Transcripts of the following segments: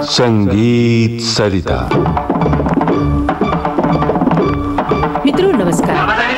संगीत सरिता। मित्रों नमस्कार।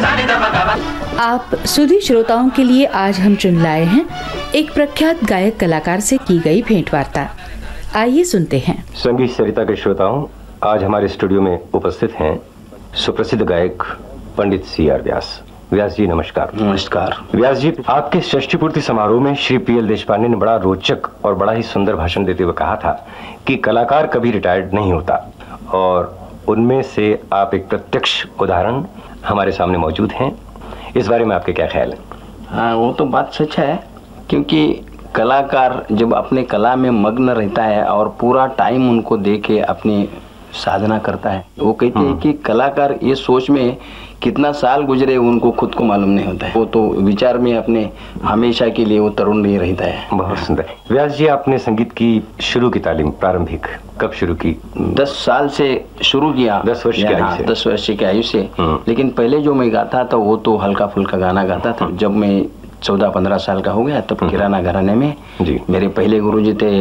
आप सुधी श्रोताओं के लिए आज हम चुन लाए हैं एक प्रख्यात गायक कलाकार से की गई भेंट वार्ता। आइए सुनते हैं। संगीत सरिता के श्रोताओं, आज हमारे स्टूडियो में उपस्थित हैं सुप्रसिद्ध गायक पंडित C.R. व्यास। व्यास जी नमस्कार। नमस्कार। व्यास जी, आपके षष्ठी पूर्ति समारोह में श्री P.L. देशपांडे ने बड़ा रोचक और बड़ा ही सुंदर भाषण देते हुए कहा था कि कलाकार कभी रिटायर्ड नहीं होता, और उनमें से आप एक प्रत्यक्ष उदाहरण हमारे सामने मौजूद हैं। इस बारे में आपके क्या ख्याल है? हाँ, वो तो बात सच है, क्योंकि कलाकार जब अपने कला में मग्न रहता है और पूरा टाइम उनको दे के अपनी साधना करता है, वो कहते हैं कि कलाकार ये सोच में कितना साल गुजरे उनको खुद को मालूम नहीं होता है। वो तो विचार में अपने हमेशा के लिए वो तरुण नहीं रहता है। बहुत सुंदर। व्यास जी, आपने संगीत की शुरू की तालीम प्रारंभिक कब शुरू की? 10 साल से शुरू किया। 10 वर्ष की आयु से? 10 वर्ष की आयु से। लेकिन पहले जो मैं गाता था वो तो हल्का फुल्का गाना गाता था। जब मैं 14-15 साल का हो गया तब किराना घराने में जी मेरे पहले गुरुजी थे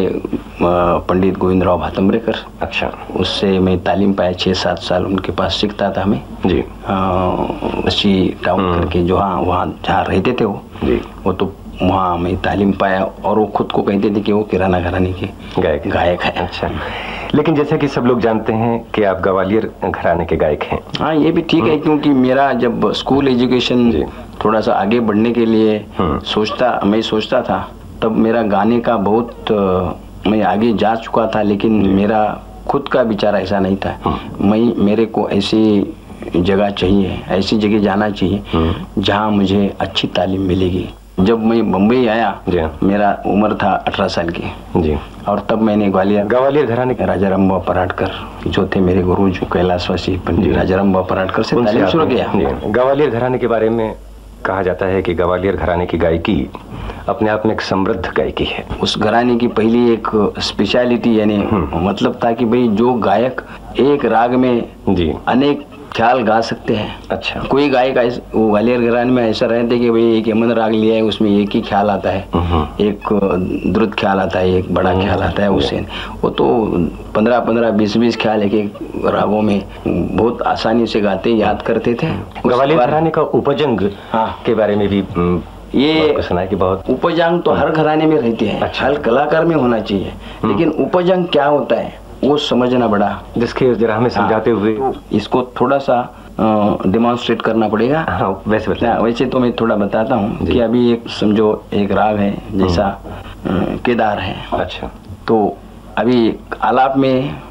पंडित गोविंदराव भातंब्रेकर। अच्छा। उससे मैं तालीम पाया। 6-7 साल उनके पास सीखता था मैं जी। अच्छी टाउन करके जो वहाँ जहाँ रहते थे वो जी, वो तो वहाँ मैं तालीम पाया, और वो खुद को कहते थे कि वो किराना घराने के गायक है। अच्छा, लेकिन जैसे कि सब लोग जानते हैं कि आप ग्वालियर घराने के गायक हैं। हाँ, ये भी ठीक है, क्योंकि मेरा जब स्कूल एजुकेशन थोड़ा सा आगे बढ़ने के लिए मैं सोचता था, तब मेरा गाने का बहुत मैं आगे जा चुका था, लेकिन मेरा खुद का विचार ऐसा नहीं था। मेरे को ऐसी जगह चाहिए, ऐसी जगह जाना चाहिए जहाँ मुझे अच्छी तालीम मिलेगी। जब मैं बम्बई आया मेरा उम्र था 18 साल की जी, और तब मैंने ग्वालियर घराने के राजा राम बाबा पराडकर जो थे मेरे गुरु, जो कैलाशवासी पंडित राजा राम बाबा पराडकर से तालीम शुरू किया। ग्वालियर घराने के बारे में कहा जाता है कि ग्वालियर घराने की गायकी अपने आप में एक समृद्ध गायकी है। उस घराने की पहली एक स्पेशलिटी यानी मतलब था कि भाई जो गायक एक राग में जी अनेक ख्याल गा सकते हैं। अच्छा। कोई गायक वो ग्वालियर घराने में ऐसा रहते कि भाई एक यमन राग लिया है, उसमें एक ही ख्याल आता है, एक द्रुत ख्याल आता है, एक बड़ा ख्याल आता है। उसे वो तो 15-15, 20-20 ख्याल एक रागों में बहुत आसानी से गाते याद करते थे। ग्वालियर घराने का उपजंग के बारे में भी ये सुना है कि बहुत उपजंग तो हर घराने में रहते हैं। अच्छा। हर कलाकार में होना चाहिए, लेकिन उपजंग क्या होता है वो समझना बड़ा, जिसके जरा हमें समझाते हुए इसको थोड़ा सा डेमोन्स्ट्रेट करना पड़ेगा। हाँ, वैसे तो मैं थोड़ा बताता हूँ कि अभी एक समझो एक राग है जैसा केदार है। अच्छा। तो अभी आलाप में